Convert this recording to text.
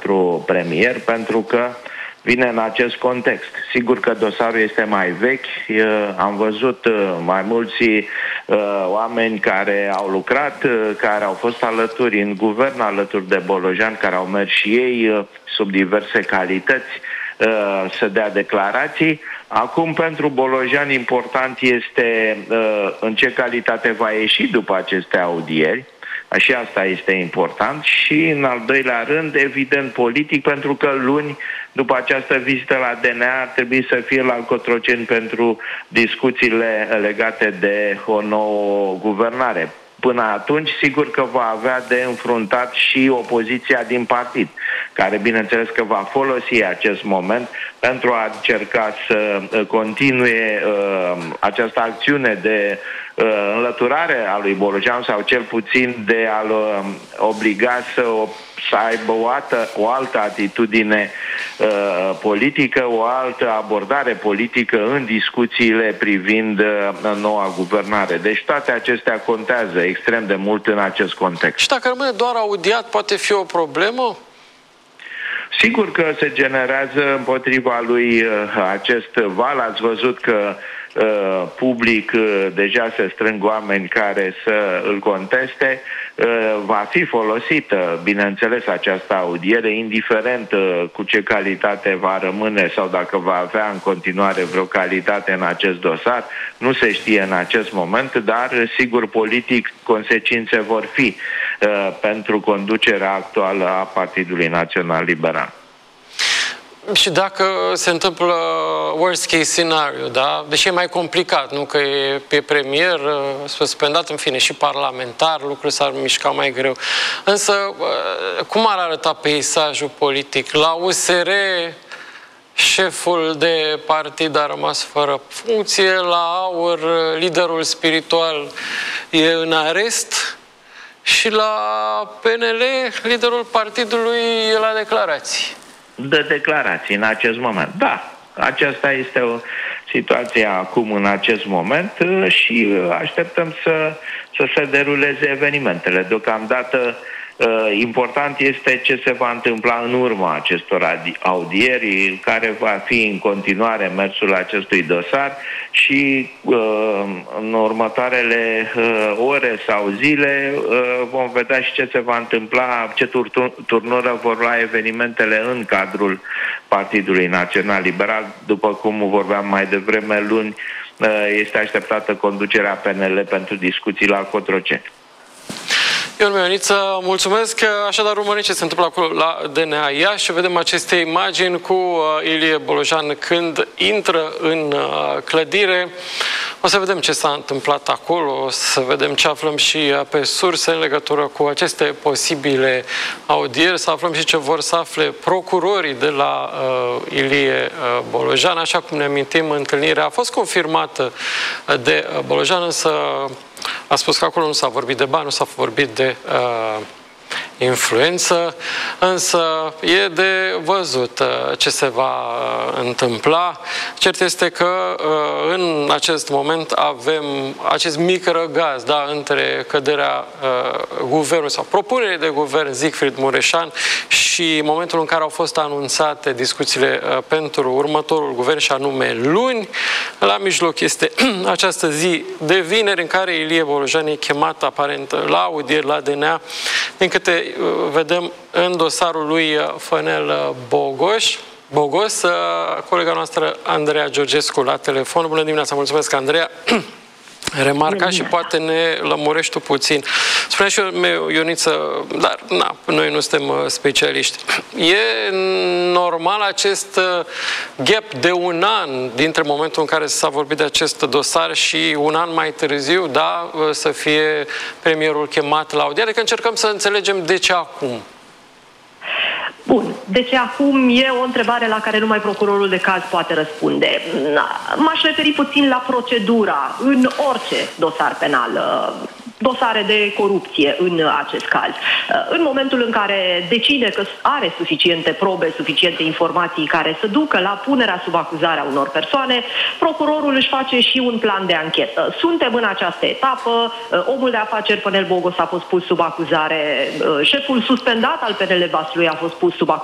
pentru premier, pentru că vine în acest context. Sigur că dosarul este mai vechi, am văzut mai mulți oameni care au lucrat, care au fost alături în guvern, alături de Bolojan, care au mers și ei sub diverse calități să dea declarații. Acum, pentru Bolojan, important este în ce calitate va ieși după aceste audieri. Și asta este important. Și, în al doilea rând, evident, politic, pentru că luni, după această vizită la DNA, ar trebui să fie la Cotroceni pentru discuțiile legate de o nouă guvernare. Până atunci, sigur că va avea de înfruntat și opoziția din partid, care, bineînțeles, că va folosi acest moment pentru a încerca să continue această acțiune de înlăturare a lui Bolojan sau cel puțin de a-l obliga să aibă o altă atitudine politică, o altă abordare politică în discuțiile privind noua guvernare. Deci toate acestea contează extrem de mult în acest context. Și dacă rămâne doar audiat, poate fi o problemă? Sigur că se generează împotriva lui acest val. Ați văzut că public deja se strâng oameni care să îl conteste. Va fi folosită, bineînțeles, această audiere, indiferent cu ce calitate va rămâne sau dacă va avea în continuare vreo calitate în acest dosar. Nu se știe în acest moment, dar sigur politic consecințe vor fi pentru conducerea actuală a Partidului Național Liberal. Și dacă se întâmplă worst case scenario, da? Deși e mai complicat, nu? Că e pe premier, suspendat, în fine, și parlamentar, lucrurile s-ar mișca mai greu. Însă, cum ar arăta peisajul politic? La USR, șeful de partid a rămas fără funcție, la AUR, liderul spiritual e în arest și la PNL, liderul partidului e la declarații. De declarații în acest moment. Da, aceasta este o situație acum în acest moment și așteptăm să se deruleze evenimentele. Deocamdată important este ce se va întâmpla în urma acestor audieri, care va fi în continuare mersul acestui dosar și în următoarele ore sau zile vom vedea și ce se va întâmpla, ce turnură vor lua evenimentele în cadrul Partidului Național Liberal. După cum vorbeam mai devreme, luni este așteptată conducerea PNL pentru discuții la Cotroceni. Ion Mioniță, mulțumesc. Așadar, urmărim ce se întâmplă acolo la DNA Iași și vedem aceste imagini cu Ilie Bolojan când intră în clădire. O să vedem ce s-a întâmplat acolo, o să vedem ce aflăm și pe surse în legătură cu aceste posibile audieri, să aflăm și ce vor să afle procurorii de la Ilie Bolojan. Așa cum ne amintim, întâlnirea a fost confirmată de Bolojan, însă a spus că acolo nu s-a vorbit de bani, nu s-a vorbit de influență, însă e de văzut ce se va întâmpla. Cert este că în acest moment avem acest mic răgaz, da, între căderea guvernului sau propunerea de guvern Siegfried Mureșan și momentul în care au fost anunțate discuțiile pentru următorul guvern, și anume luni. La mijloc este această zi de vineri în care Ilie Bolojan e chemat aparent la audieri la DNA, din câte vedem în dosarul lui Fănel Bogos, colega noastră Andreea Georgescu la telefon. Bună dimineața, mulțumesc, Andreea. Remarca și poate ne lămurești tu puțin. Spunea și eu, Ioniță, dar noi nu suntem specialiști. E normal acest gap de un an dintre momentul în care s-a vorbit de acest dosar și un an mai târziu, da, să fie premierul chemat la audiere? Adică încercăm să înțelegem de ce acum. Bun, deci acum e o întrebare la care numai procurorul de caz poate răspunde. M-aș referi puțin la procedura în orice dosar penal, dosare de corupție în acest caz. În momentul în care decide că are suficiente probe, suficiente informații care să ducă la punerea sub acuzare a unor persoane, procurorul își face și un plan de anchetă. Suntem în această etapă, omul de afaceri Fănel Bogos a fost pus sub acuzare, șeful suspendat al PNL Vaslui a fost pus sub acuzare